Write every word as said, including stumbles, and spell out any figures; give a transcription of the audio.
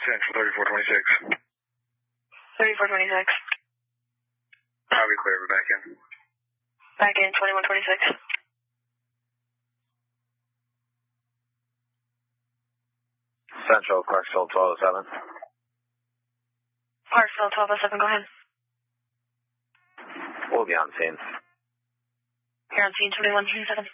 Central thirty-four twenty-six. thirty-four twenty-six. Copy, clear, we're back in. Back in, twenty-one twenty-six. Central, Clarksville twelve oh seven. Clarksville twelve oh seven, go ahead. We'll be on scene. You're on scene twenty-one twenty-seven.